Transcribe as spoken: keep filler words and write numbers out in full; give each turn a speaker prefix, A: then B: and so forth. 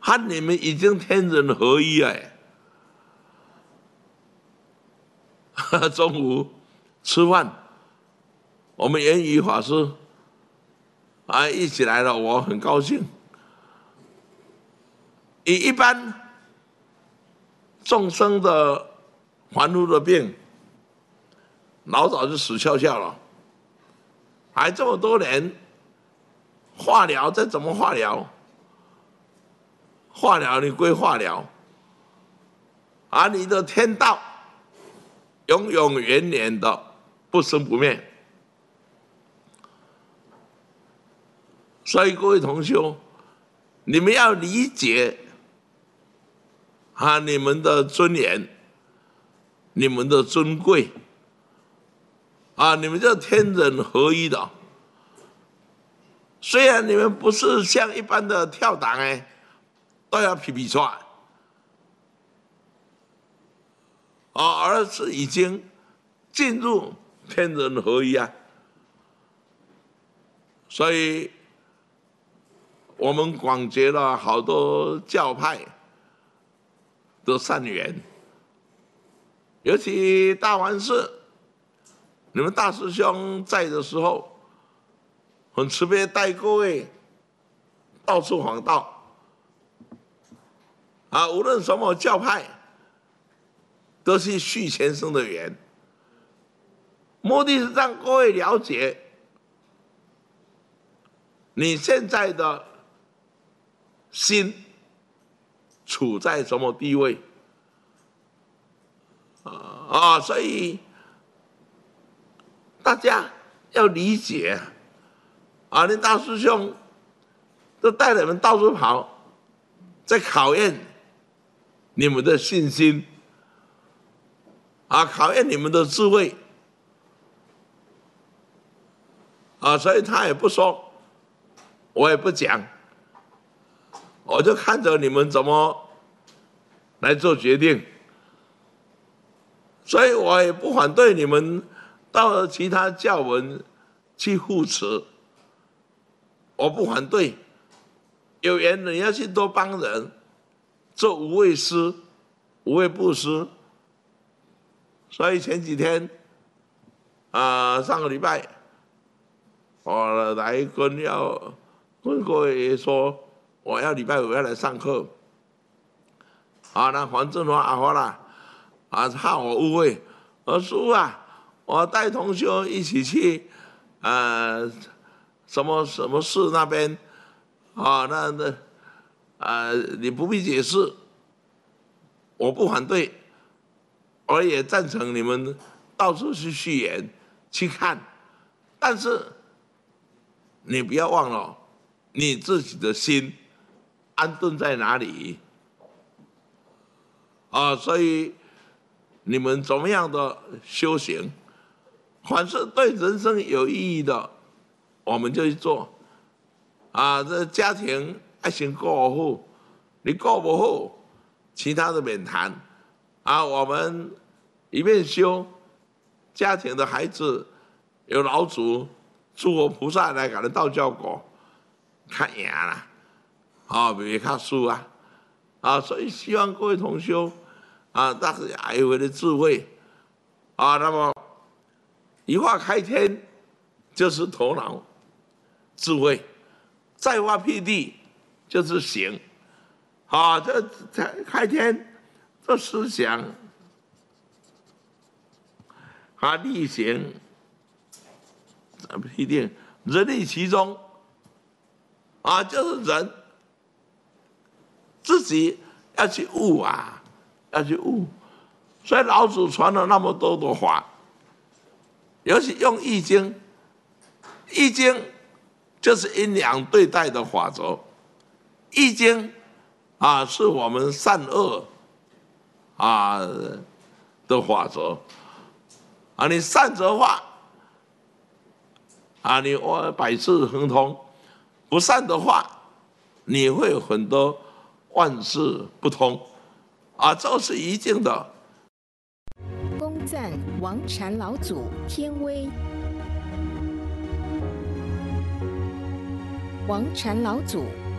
A: 和你们已经天人合一哎。中午吃饭，我们言语法师啊一起来了，我很高兴。以一般众生的凡夫的病，老早就死翘翘了，还这么多年，化疗再怎么化疗，化疗你归化疗，而你的天道永永远远的不生不灭。所以各位同修，你们要理解啊，你们的尊严，你们的尊贵，啊，你们这天人合一的。虽然你们不是像一般的跳档哎，都要皮皮抓，啊，而是已经进入天人合一啊。所以我们广结了好多教派的善缘，尤其大环寺，你们大师兄在的时候，很慈悲带各位到处访道，啊，无论什么教派，都是续前生的缘，目的是让各位了解你现在的心处在什么地位啊？所以大家要理解啊！你大师兄都带着你们到处跑，在考验你们的信心啊，考验你们的智慧啊！所以他也不说，我也不讲。我就看着你们怎么来做决定，所以我也不反对你们到其他教门去护持，我不反对，有缘人要去多帮人，做无畏施、无畏布施。所以前几天啊、呃，上个礼拜我来跟要跟各位说。我要礼拜五要来上课，啊，那黄振华阿华啦，啊，怕我误会，我说啊，我带同学一起去，呃，什么什么寺那边，啊，那那，呃，你不必解释，我不反对，我也赞成你们到处去续缘去看，但是你不要忘了你自己的心。安顿在哪里啊？所以你们怎么样的修行，凡是对人生有意义的，我们就去做。啊，这家庭爱情过好，你过不好，其他的免谈。啊，我们一面修家庭的孩子，有老祖、诸佛菩萨来给人道教果，看赢啦。啊，别看书啊，啊，所以希望各位同修啊，大家还有的智慧啊，那么一化开天就是头脑智慧，再化辟地就是行，啊，这开天这思想啊，力行辟地，人力其中啊，就是人。自己要去悟啊，要去悟，所以老祖传了那么多的法，尤其用《易经》，《易经》就是阴阳对待的法则，《易经》啊是我们善恶啊的法则啊，你善则化啊，你我百事亨通；不善的话，你会有很多。万事不通，啊，这是一定的。
B: 恭赞王禅老祖天威。王禅老祖